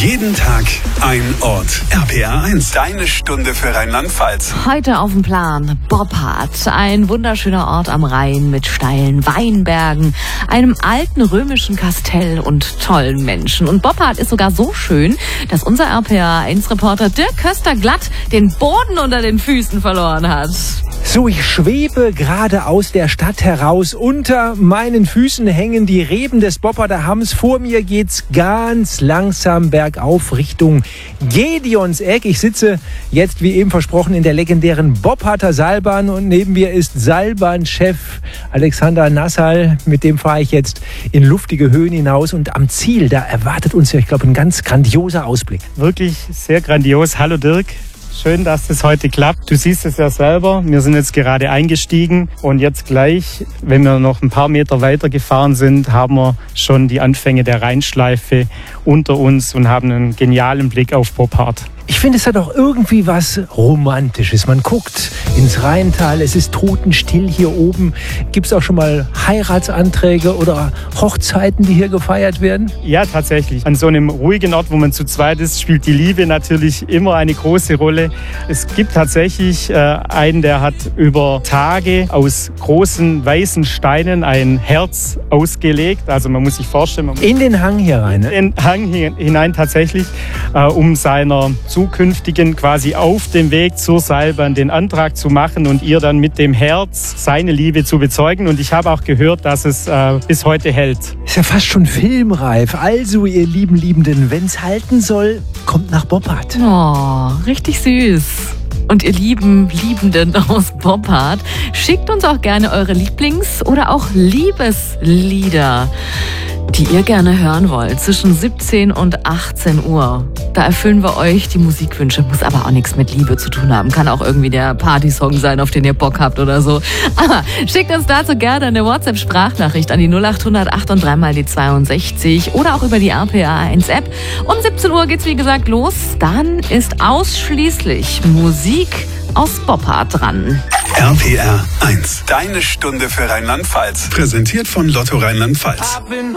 Jeden Tag ein Ort. RPR 1, deine Stunde für Rheinland-Pfalz. Heute auf dem Plan Boppard, ein wunderschöner Ort am Rhein mit steilen Weinbergen, einem alten römischen Kastell und tollen Menschen. Und Boppard ist sogar so schön, dass unser RPR 1-Reporter Dirk Köster-Glatt den Boden unter den Füßen verloren hat. So, ich schwebe gerade aus der Stadt heraus. Unter meinen Füßen hängen die Reben des Bopparder Hamms. Vor mir geht's ganz langsam bergauf Richtung Gedeonseck. Ich sitze jetzt, wie eben versprochen, in der legendären Bopparder Seilbahn und neben mir ist Seilbahnchef Alexander Nassal. Mit dem fahre ich jetzt in luftige Höhen hinaus und am Ziel, da erwartet uns ja, ich glaube, ein ganz grandioser Ausblick. Wirklich sehr grandios. Hallo Dirk. Schön, dass das heute klappt. Du siehst es ja selber. Wir sind jetzt gerade eingestiegen und jetzt gleich, wenn wir noch ein paar Meter weiter gefahren sind, haben wir schon die Anfänge der Rheinschleife unter uns und haben einen genialen Blick auf Boppard. Ich finde, es hat auch irgendwie was Romantisches. Man guckt ins Rheintal, es ist totenstill hier oben. Gibt es auch schon mal Heiratsanträge oder Hochzeiten, die hier gefeiert werden? Ja, tatsächlich. An so einem ruhigen Ort, wo man zu zweit ist, spielt die Liebe natürlich immer eine große Rolle. Es gibt tatsächlich einen, der hat über Tage aus großen weißen Steinen ein Herz ausgelegt. Also man muss sich vorstellen... In den Hang hier rein, ne? In den Hang hinein tatsächlich, um seiner zukünftigen quasi auf dem Weg zur Seilbahn den Antrag zu machen und ihr dann mit dem Herz seine Liebe zu bezeugen. Und ich habe auch gehört, dass es bis heute hält. Ist ja fast schon filmreif. Also, ihr lieben Liebenden, wenn's halten soll, kommt nach Boppard. Oh, richtig süß. Und ihr lieben Liebenden aus Boppard, schickt uns auch gerne eure Lieblings- oder auch Liebeslieder, die ihr gerne hören wollt, zwischen 17 und 18 Uhr. Da erfüllen wir euch die Musikwünsche, muss aber auch nichts mit Liebe zu tun haben. Kann auch irgendwie der Partysong sein, auf den ihr Bock habt oder so. Aber schickt uns dazu gerne eine WhatsApp-Sprachnachricht an die 0800 8 und 3 mal die 62 oder auch über die RPR 1 App. Um 17 Uhr geht's wie gesagt los. Dann ist ausschließlich Musik aus Boppard dran. RPR 1, deine Stunde für Rheinland-Pfalz. Präsentiert von Lotto Rheinland-Pfalz.